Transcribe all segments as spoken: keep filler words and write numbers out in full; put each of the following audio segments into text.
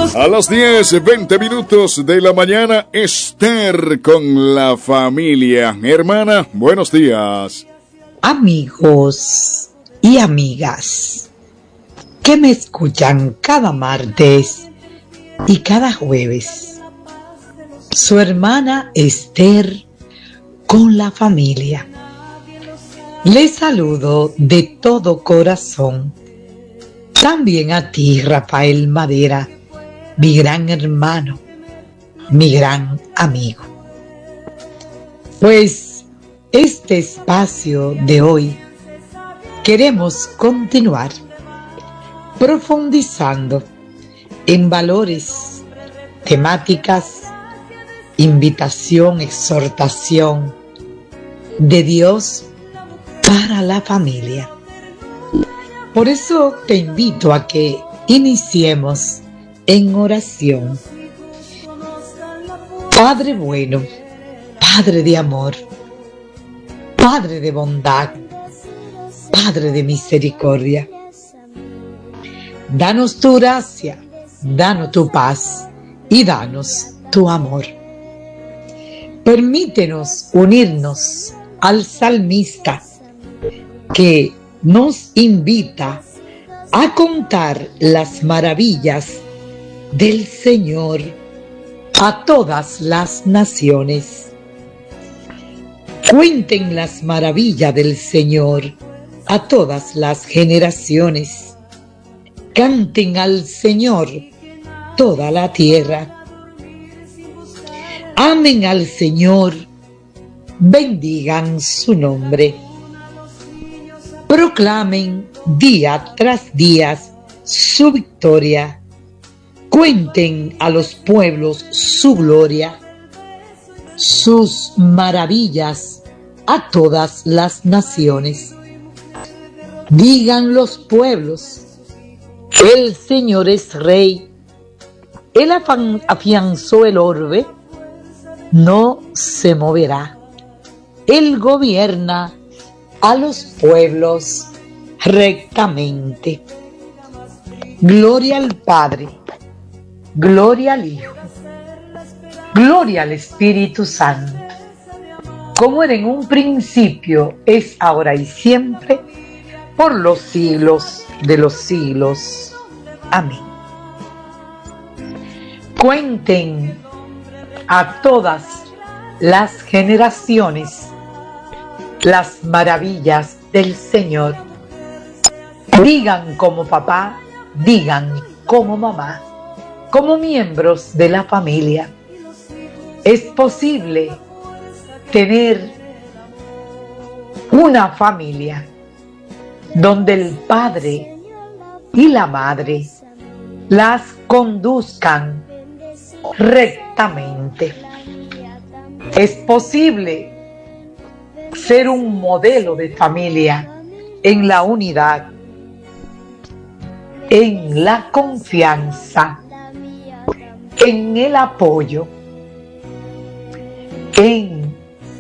A las diez, veinte minutos de la mañana, Esther con la familia. Hermana, buenos días. Amigos y amigas que me escuchan cada martes y cada jueves, su hermana Esther con la familia. Les saludo de todo corazón. También a ti, Rafael Madera, mi gran hermano, mi gran amigo. Pues este espacio de hoy queremos continuar profundizando en valores, temáticas, invitación, exhortación de Dios para la familia. Por eso te invito a que iniciemos en oración. Padre bueno, Padre de amor, Padre de bondad, Padre de misericordia, danos tu gracia, danos tu paz y danos tu amor. Permítenos unirnos al salmista que nos invita a contar las maravillas del Señor a todas las naciones. Cuenten las maravillas del Señor a todas las generaciones. Canten al Señor toda la tierra. Amen al Señor, bendigan su nombre. Proclamen día tras día su victoria. Cuenten a los pueblos su gloria, sus maravillas a todas las naciones. Digan los pueblos, el Señor es Rey. Él afianzó el orbe, no se moverá. Él gobierna a los pueblos rectamente. Gloria al Padre, gloria al Hijo, gloria al Espíritu Santo, como era en un principio, es ahora y siempre, por los siglos de los siglos. Amén. Cuenten a todas las generaciones las maravillas del Señor. Digan como papá, digan como mamá, como miembros de la familia. Es posible tener una familia donde el padre y la madre las conduzcan rectamente. Es posible ser un modelo de familia en la unidad, en la confianza, en el apoyo, en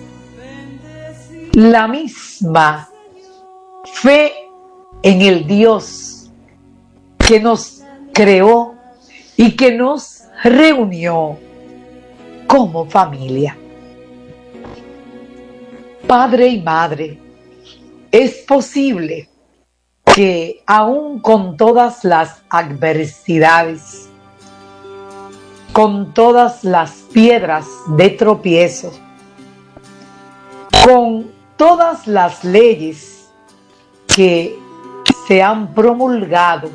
la misma fe en el Dios que nos creó y que nos reunió como familia. Padre y madre, es posible que aún con todas las adversidades, con todas las piedras de tropiezo, con todas las leyes que se han promulgado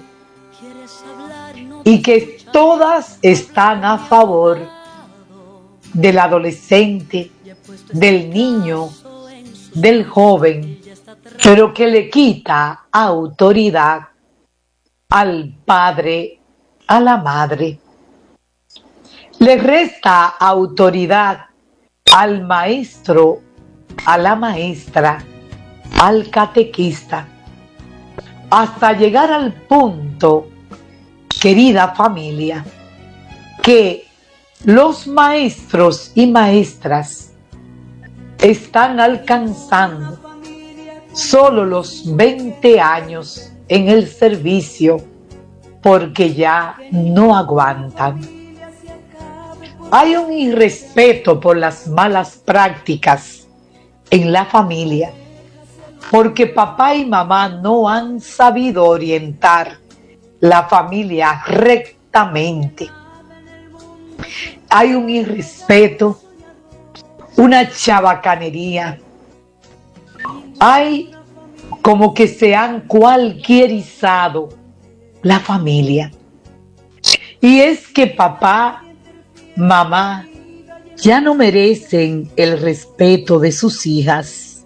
y que todas están a favor del adolescente, del niño, del joven, pero que le quita autoridad al padre, a la madre. Le resta autoridad al maestro, a la maestra, al catequista, hasta llegar al punto, querida familia, que los maestros y maestras están alcanzando solo los veinte años en el servicio porque ya no aguantan. Hay un irrespeto por las malas prácticas en la familia, porque papá y mamá no han sabido orientar la familia rectamente. Hay un irrespeto, una chabacanería. Hay como que se han cualquierizado la familia. Y es que papá, mamá ya no merecen el respeto de sus hijas.